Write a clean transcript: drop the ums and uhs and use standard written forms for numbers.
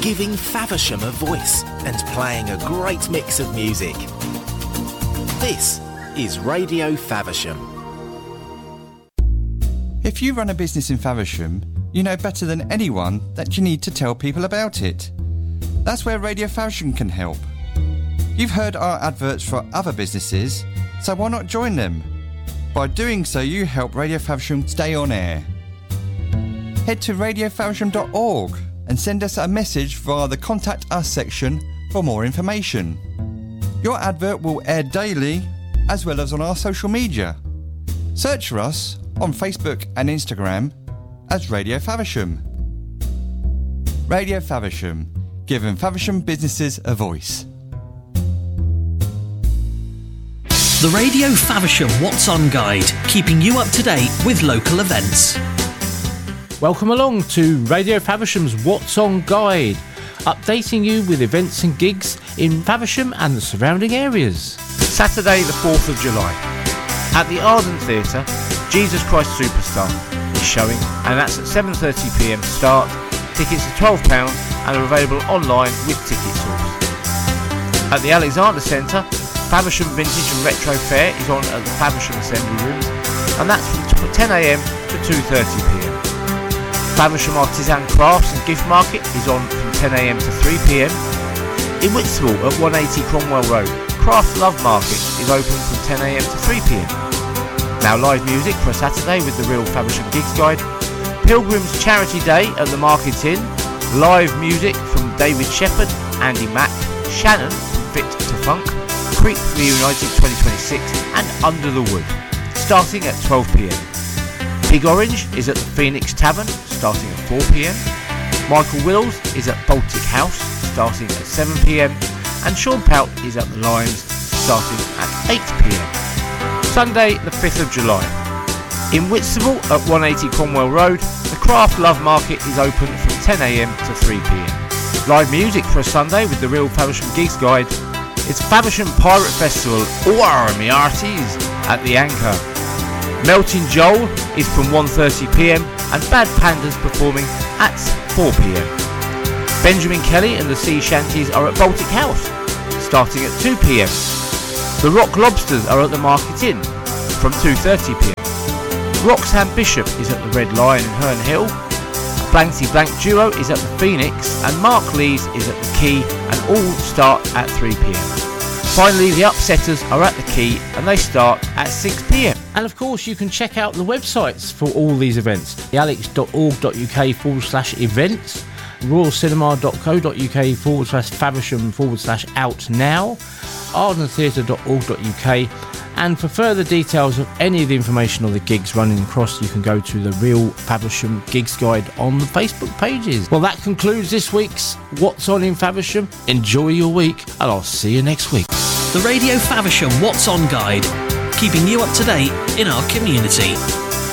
giving Faversham a voice and playing a great mix of music. This is Radio Faversham. If you run a business in Faversham, you know better than anyone that you need to tell people about it. That's where Radio Faversham can help. You've heard our adverts for other businesses, so why not join them? By doing so, you help Radio Faversham stay on air. Head to radiofaversham.org and send us a message via the Contact Us section for more information. Your advert will air daily as well as on our social media. Search for us on Facebook and Instagram as Radio Faversham. Radio Faversham, giving Faversham businesses a voice. The Radio Faversham What's On Guide, keeping you up to date with local events. Welcome along to Radio Faversham's What's On Guide, updating you with events and gigs in Faversham and the surrounding areas. Saturday the 4th of July. At the Arden Theatre, Jesus Christ Superstar is showing, and that's at 7:30pm start. Tickets are £12 and are available online with Ticket Source. At the Alexander Centre, Faversham Vintage and Retro Fair is on at the Faversham Assembly Rooms, and that's from 10am to 2:30pm. Faversham Artisan Crafts and Gift Market is on from 10am to 3pm. In Whitstable at 180 Cromwell Road, Craft Love Market is open from 10am to 3pm. Now live music for a Saturday with the Real Faversham Gigs Guide. Pilgrim's Charity Day at the Market Inn. Live music from David Shepherd, Andy Mack, Shannon from Fit to Funk, Creek Reunited 2026 and Under the Wood, starting at 12pm. Big Orange is at the Phoenix Tavern, starting at 4pm. Michael Wills is at Baltic House, starting at 7pm. And Sean Pout is at the Lions, starting at 8pm. Sunday the 5th of July. In Whitstable at 180 Cromwell Road, the Craft Love Market is open from 10am to 3pm. Live music for a Sunday with the Real Faversham Gigs Guide. It's Faversham Pirate Festival, or me arties, at the Anchor. Melting Joel is from 1:30pm and Bad Pandas performing at 4pm. Benjamin Kelly and the Sea Shanties are at Baltic House, starting at 2pm. The Rock Lobsters are at the Market Inn from 2:30pm. Roxanne Bishop is at the Red Lion in Herne Hill. Blankety Blank Duo is at the Phoenix and Mark Lees is at the Key, and all start at 3pm. Finally, the Upsetters are at the Key and they start at 6pm. And of course, you can check out the websites for all these events. thealex.org.uk/events, royalcinema.co.uk/Faversham/out now, ardentheatre.org.uk. And for further details of any of the information or the gigs running across, you can go to the Real Faversham Gigs Guide on the Facebook pages. Well, that concludes this week's What's On in Faversham. Enjoy your week, and I'll see you next week. The Radio Faversham What's On Guide, keeping you up to date in our community.